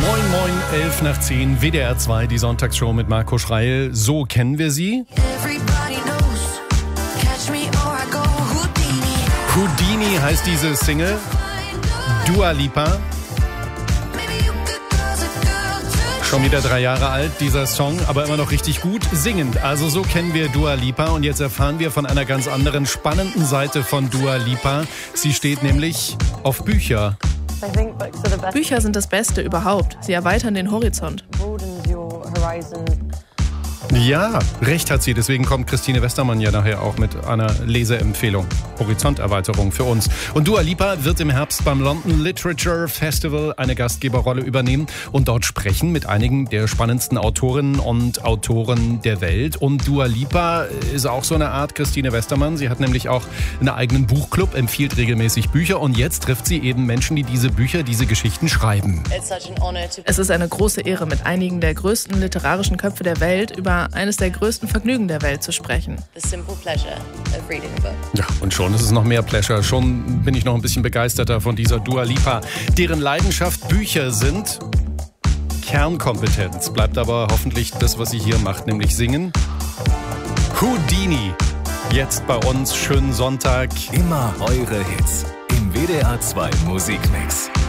Moin, moin, 11 nach 10, WDR 2, die Sonntagsshow mit Marco Schreil. So kennen wir sie. Houdini heißt diese Single. Dua Lipa. Schon wieder 3 Jahre alt, dieser Song, aber immer noch richtig gut singend. Also so kennen wir Dua Lipa und jetzt erfahren wir von einer ganz anderen spannenden Seite von Dua Lipa. Sie steht nämlich auf Bücher. Bücher sind das Beste überhaupt. Sie erweitern den Horizont. Ja, recht hat sie. Deswegen kommt Christine Westermann ja nachher auch mit einer Leseempfehlung. Horizonterweiterung für uns. Und Dua Lipa wird im Herbst beim London Literature Festival eine Gastgeberrolle übernehmen und dort sprechen mit einigen der spannendsten Autorinnen und Autoren der Welt. Und Dua Lipa ist auch so eine Art Christine Westermann. Sie hat nämlich auch einen eigenen Buchclub, empfiehlt regelmäßig Bücher und jetzt trifft sie eben Menschen, die diese Bücher, diese Geschichten schreiben. Es ist eine große Ehre, mit einigen der größten literarischen Köpfe der Welt über eines der größten Vergnügen der Welt zu sprechen. Ja, und schon ist es noch mehr Pleasure. Schon bin ich noch ein bisschen begeisterter von dieser Dua Lipa, deren Leidenschaft Bücher sind. Kernkompetenz bleibt aber hoffentlich das, was sie hier macht, nämlich singen. Houdini, jetzt bei uns, schönen Sonntag. Immer eure Hits im WDR 2 Musikmix.